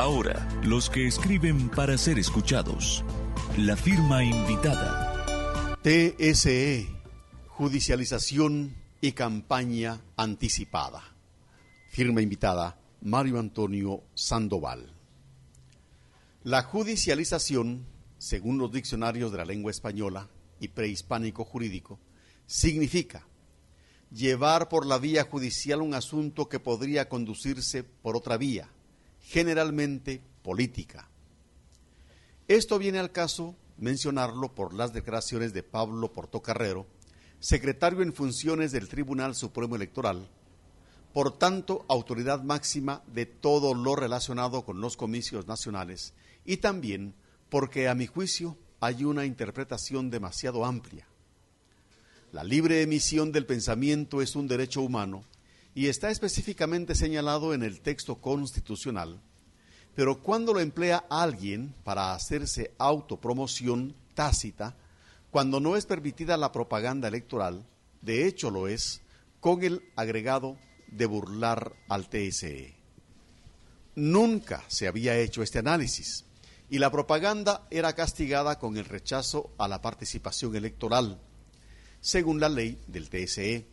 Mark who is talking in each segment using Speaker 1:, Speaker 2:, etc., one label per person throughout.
Speaker 1: Ahora, los que escriben para ser escuchados. La firma invitada.
Speaker 2: TSE, judicialización y campaña anticipada. Firma invitada, Mario Antonio Sandoval. La judicialización, según los diccionarios de la lengua española y prehispánico jurídico, significa llevar por la vía judicial un asunto que podría conducirse por otra vía, generalmente política. Esto viene al caso mencionarlo por las declaraciones de Pablo Portocarrero, secretario en funciones del Tribunal Supremo Electoral, por tanto autoridad máxima de todo lo relacionado con los comicios nacionales, y también porque a mi juicio hay una interpretación demasiado amplia. La libre emisión del pensamiento es un derecho humano y está específicamente señalado en el texto constitucional, pero cuando lo emplea alguien para hacerse autopromoción tácita, cuando no es permitida la propaganda electoral, de hecho lo es, con el agregado de burlar al TSE. Nunca se había hecho este análisis, y la propaganda era castigada con el rechazo a la participación electoral, según la ley del TSE.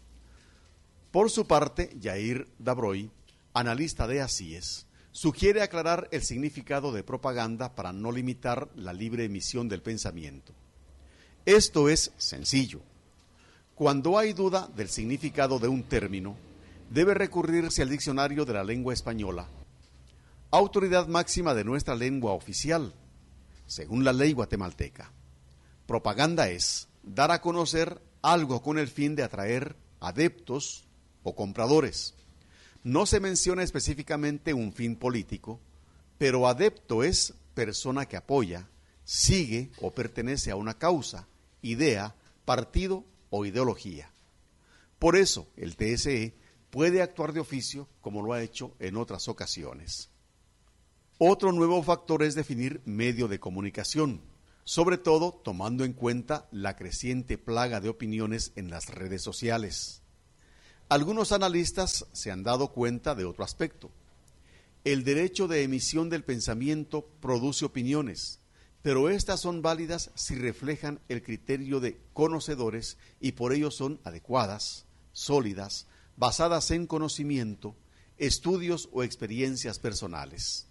Speaker 2: Por su parte, Yair Dabroy, analista de ACIES, sugiere aclarar el significado de propaganda para no limitar la libre emisión del pensamiento. Esto es sencillo. Cuando hay duda del significado de un término, debe recurrirse al diccionario de la lengua española, autoridad máxima de nuestra lengua oficial, según la ley guatemalteca. Propaganda es dar a conocer algo con el fin de atraer adeptos o compradores. No se menciona específicamente un fin político, pero adepto es persona que apoya, sigue o pertenece a una causa, idea, partido o ideología. Por eso el TSE puede actuar de oficio como lo ha hecho en otras ocasiones. Otro nuevo factor es definir medio de comunicación, sobre todo tomando en cuenta la creciente plaga de opiniones en las redes sociales. Algunos analistas se han dado cuenta de otro aspecto. El derecho de emisión del pensamiento produce opiniones, pero estas son válidas si reflejan el criterio de conocedores y por ello son adecuadas, sólidas, basadas en conocimiento, estudios o experiencias personales.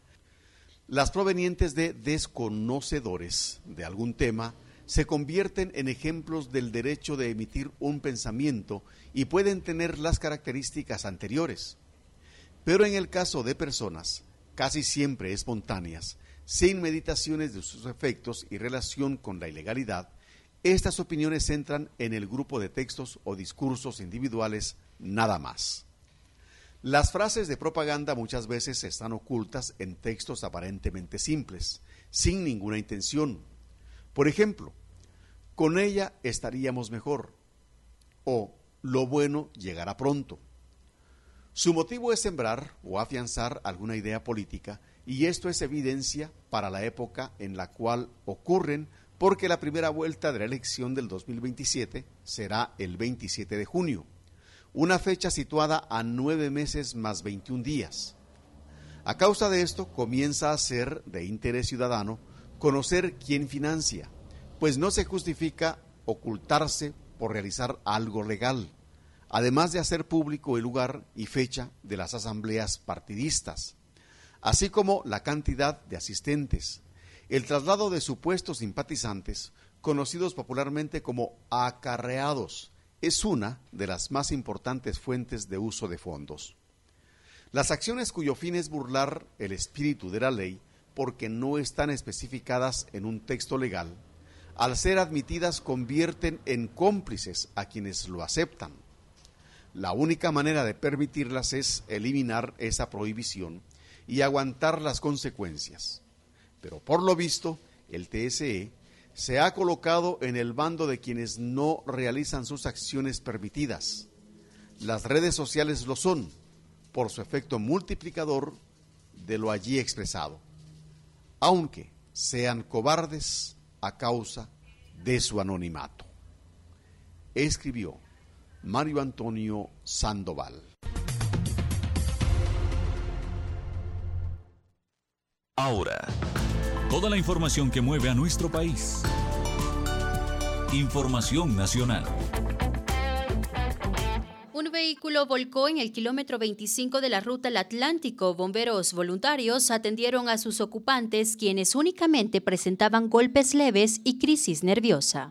Speaker 2: Las provenientes de desconocedores de algún tema se convierten en ejemplos del derecho de emitir un pensamiento y pueden tener las características anteriores. Pero en el caso de personas, casi siempre espontáneas, sin meditaciones de sus efectos y relación con la ilegalidad, estas opiniones entran en el grupo de textos o discursos individuales nada más. Las frases de propaganda muchas veces están ocultas en textos aparentemente simples, sin ninguna intención. Por ejemplo, con ella estaríamos mejor, o lo bueno llegará pronto. Su motivo es sembrar o afianzar alguna idea política, y esto es evidencia para la época en la cual ocurren, porque la primera vuelta de la elección del 2027 será el 27 de junio, una fecha situada a 9 meses más 21 días. A causa de esto, comienza a ser de interés ciudadano conocer quién financia, pues no se justifica ocultarse por realizar algo legal, además de hacer público el lugar y fecha de las asambleas partidistas, así como la cantidad de asistentes, el traslado de supuestos simpatizantes, conocidos popularmente como acarreados, es una de las más importantes fuentes de uso de fondos. Las acciones cuyo fin es burlar el espíritu de la ley, porque no están especificadas en un texto legal, al ser admitidas convierten en cómplices a quienes lo aceptan. La única manera de permitirlas es eliminar esa prohibición y aguantar las consecuencias. Pero por lo visto, el TSE se ha colocado en el bando de quienes no realizan sus acciones permitidas. Las redes sociales lo son, por su efecto multiplicador de lo allí expresado, aunque sean cobardes a causa de su anonimato. Escribió Mario Antonio Sandoval.
Speaker 1: Ahora, toda la información que mueve a nuestro país. Información nacional.
Speaker 3: Un vehículo volcó en el kilómetro 25 de la ruta al Atlántico. Bomberos voluntarios atendieron a sus ocupantes, quienes únicamente presentaban golpes leves y crisis nerviosa.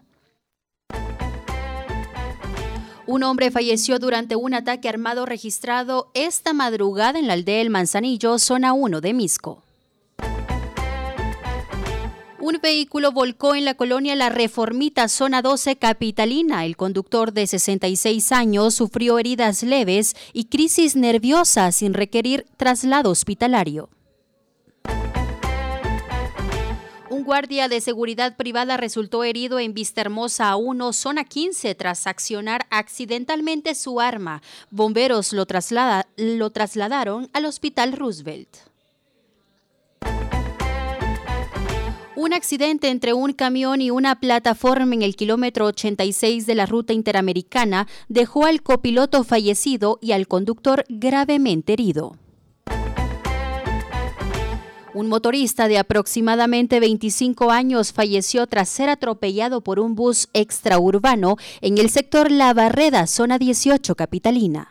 Speaker 3: Un hombre falleció durante un ataque armado registrado esta madrugada en la aldea El Manzanillo, zona 1 de Misco. Un vehículo volcó en la colonia La Reformita, zona 12 capitalina. El conductor de 66 años sufrió heridas leves y crisis nerviosa sin requerir traslado hospitalario. Un guardia de seguridad privada resultó herido en Vistahermosa 1, zona 15, tras accionar accidentalmente su arma. Bomberos lo trasladaron al Hospital Roosevelt. Un accidente entre un camión y una plataforma en el kilómetro 86 de la ruta interamericana dejó al copiloto fallecido y al conductor gravemente herido. Un motorista de aproximadamente 25 años falleció tras ser atropellado por un bus extraurbano en el sector La Barreda, zona 18 capitalina.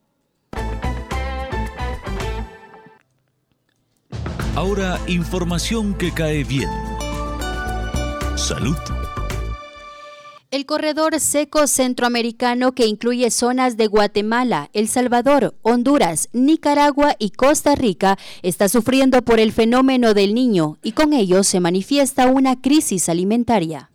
Speaker 1: Ahora, información que cae bien. Salud.
Speaker 3: El corredor seco centroamericano, que incluye zonas de Guatemala, El Salvador, Honduras, Nicaragua y Costa Rica, está sufriendo por el fenómeno del Niño y con ello se manifiesta una crisis alimentaria.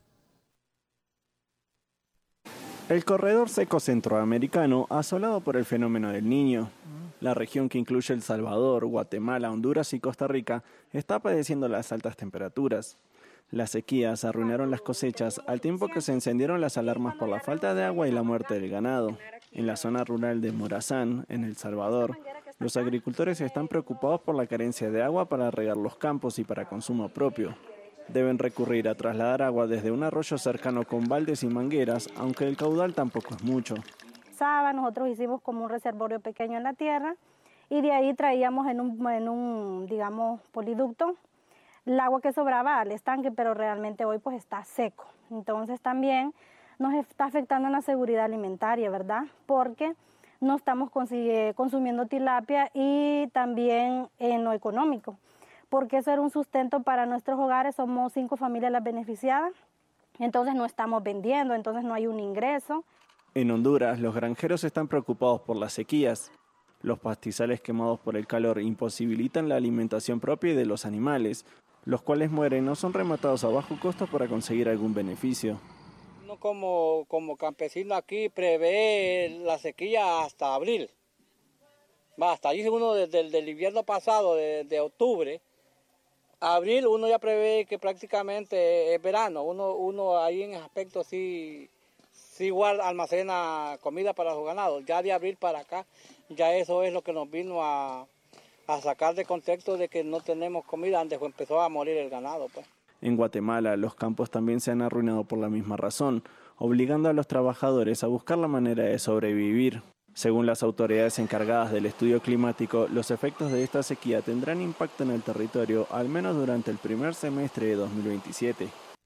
Speaker 4: El corredor seco centroamericano, asolado por el fenómeno del Niño. La región, que incluye El Salvador, Guatemala, Honduras y Costa Rica, está padeciendo las altas temperaturas. Las sequías arruinaron las cosechas al tiempo que se encendieron las alarmas por la falta de agua y la muerte del ganado. En la zona rural de Morazán, en El Salvador, los agricultores están preocupados por la carencia de agua para regar los campos y para consumo propio. Deben recurrir a trasladar agua desde un arroyo cercano con baldes y mangueras, aunque el caudal tampoco es mucho.
Speaker 5: Nosotros hicimos como un reservorio pequeño en la tierra y de ahí traíamos en un digamos, poliducto el agua que sobraba al estanque, pero realmente hoy pues está seco. Entonces también nos está afectando en la seguridad alimentaria, ¿verdad? Porque no estamos consumiendo tilapia y también en lo económico, porque eso era un sustento para nuestros hogares, somos 5 familias las beneficiadas, entonces no estamos vendiendo, entonces no hay un ingreso.
Speaker 4: En Honduras, los granjeros están preocupados por las sequías. Los pastizales quemados por el calor imposibilitan la alimentación propia y de los animales, los cuales mueren o son rematados a bajo costo para conseguir algún beneficio.
Speaker 6: Uno como campesino aquí prevé la sequía hasta abril. Hasta ahí uno desde el invierno pasado, de octubre, abril uno ya prevé que prácticamente es verano. Uno ahí en ese aspecto sí igual almacena comida para los ganados. Ya de abril para acá, ya eso es lo que nos vino a sacar de contexto de que no tenemos comida antes empezó a morir el ganado, pues.
Speaker 4: En Guatemala, los campos también se han arruinado por la misma razón, obligando a los trabajadores a buscar la manera de sobrevivir. Según las autoridades encargadas del estudio climático, los efectos de esta sequía tendrán impacto en el territorio al menos durante el primer semestre de 2027.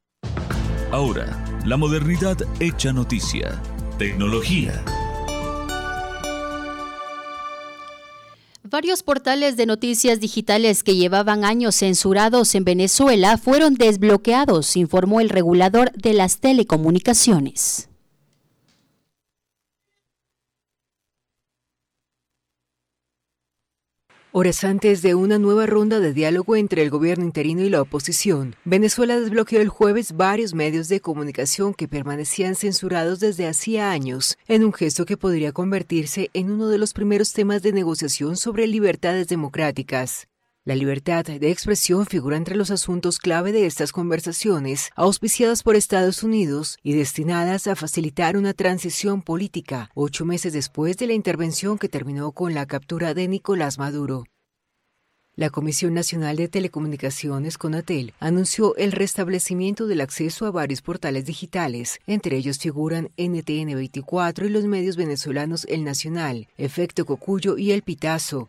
Speaker 1: Ahora, la modernidad hecha noticia. Tecnología.
Speaker 3: Varios portales de noticias digitales que llevaban años censurados en Venezuela fueron desbloqueados, informó el regulador de las telecomunicaciones.
Speaker 7: Horas antes de una nueva ronda de diálogo entre el gobierno interino y la oposición, Venezuela desbloqueó el jueves varios medios de comunicación que permanecían censurados desde hacía años, en un gesto que podría convertirse en uno de los primeros temas de negociación sobre libertades democráticas. La libertad de expresión figura entre los asuntos clave de estas conversaciones, auspiciadas por Estados Unidos y destinadas a facilitar una transición política, 8 meses después de la intervención que terminó con la captura de Nicolás Maduro. La Comisión Nacional de Telecomunicaciones, CONATEL, anunció el restablecimiento del acceso a varios portales digitales, entre ellos figuran NTN 24 y los medios venezolanos El Nacional, Efecto Cocuyo y El Pitazo.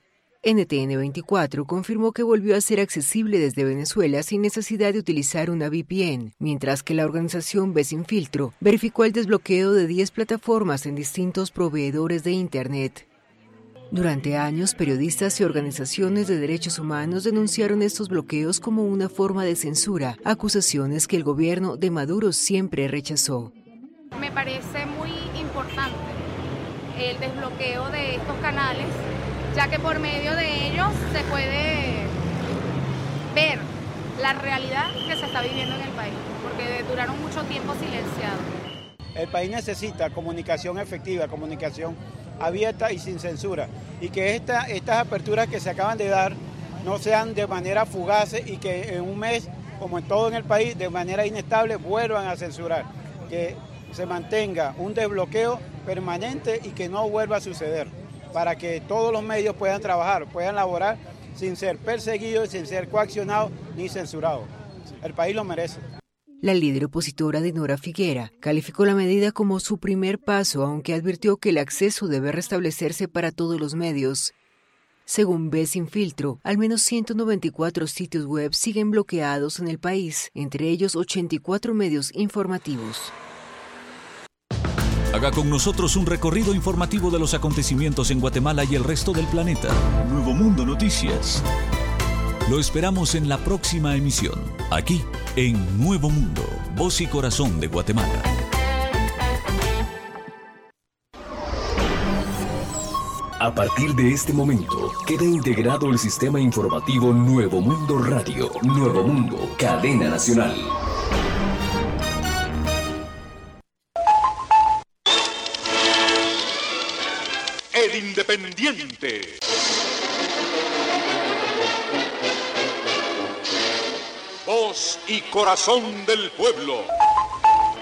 Speaker 7: NTN 24 confirmó que volvió a ser accesible desde Venezuela sin necesidad de utilizar una VPN, mientras que la organización Ve Sin Filtro verificó el desbloqueo de 10 plataformas en distintos proveedores de Internet. Durante años, periodistas y organizaciones de derechos humanos denunciaron estos bloqueos como una forma de censura, acusaciones que el gobierno de Maduro siempre rechazó.
Speaker 8: Me parece muy importante el desbloqueo de estos canales, ya que por medio de ellos se puede ver la realidad que se está viviendo en el país, porque duraron mucho tiempo silenciados.
Speaker 9: El país necesita comunicación efectiva, comunicación abierta y sin censura, y que estas aperturas que se acaban de dar no sean de manera fugaz y que en un mes, como en todo en el país, de manera inestable vuelvan a censurar, que se mantenga un desbloqueo permanente y que no vuelva a suceder, para que todos los medios puedan trabajar, puedan laborar sin ser perseguidos, sin ser coaccionados ni censurados. El país lo merece.
Speaker 7: La líder opositora Dinora Figuera calificó la medida como su primer paso, aunque advirtió que el acceso debe restablecerse para todos los medios. Según Ve Sin Filtro, al menos 194 sitios web siguen bloqueados en el país, entre ellos 84 medios informativos.
Speaker 1: Haga con nosotros un recorrido informativo de los acontecimientos en Guatemala y el resto del planeta. Nuevo Mundo Noticias. Lo esperamos en la próxima emisión, aquí en Nuevo Mundo, Voz y Corazón de Guatemala.
Speaker 10: A partir de este momento, queda integrado el sistema informativo Nuevo Mundo Radio, Nuevo Mundo, cadena nacional.
Speaker 11: El Independiente. Voz y corazón del pueblo.